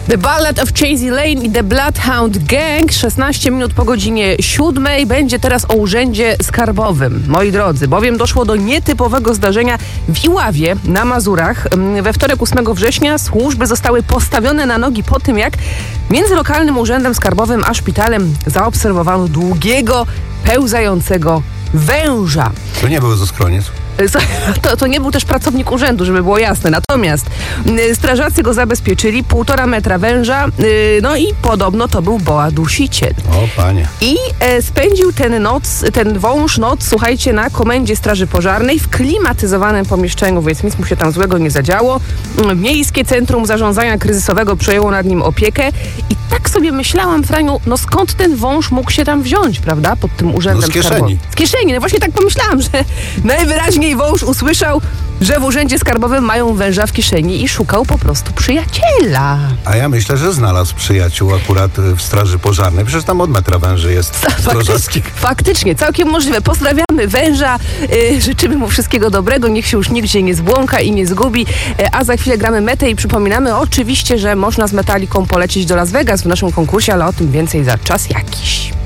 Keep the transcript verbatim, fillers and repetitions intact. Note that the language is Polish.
The Ballad of Chasey Lane i The Bloodhound Gang. szesnaście minut po godzinie siódmej. Będzie teraz o Urzędzie Skarbowym. Moi drodzy, bowiem doszło do nietypowego zdarzenia w Iławie na Mazurach. We wtorek ósmego września służby zostały postawione na nogi po tym, jak między lokalnym Urzędem Skarbowym a szpitalem zaobserwowano długiego, pełzającego węża. To nie był zaskroniec. To, to nie był też pracownik urzędu, żeby było jasne. Natomiast y, strażacy go zabezpieczyli, półtora metra węża, y, no i podobno to był boa dusiciel. O panie. I e, spędził ten noc, ten wąż noc, słuchajcie, na komendzie Straży Pożarnej w klimatyzowanym pomieszczeniu, więc nic mu się tam złego nie zadziało. Miejskie Centrum Zarządzania Kryzysowego przejęło nad nim opiekę i tak sobie myślałam, Franiu, no skąd ten wąż mógł się tam wziąć, prawda, pod tym urzędem No z kieszeni. skarbowym? Z kieszeni. No właśnie tak pomyślałam, że najwyraźniej wąż usłyszał, że w Urzędzie Skarbowym mają węża w kieszeni i szukał po prostu przyjaciela. A ja myślę, że znalazł przyjaciół akurat w Straży Pożarnej. Przecież tam od metra węży jest strażacki. Faktycznie, całkiem możliwe. Pozdrawiamy węża, yy, życzymy mu wszystkiego dobrego, niech się już nigdzie nie zbłąka i nie zgubi. Yy, a za chwilę gramy metę i przypominamy oczywiście, że można z Metaliką polecieć do Las Vegas w naszym konkursie, ale o tym więcej za czas jakiś.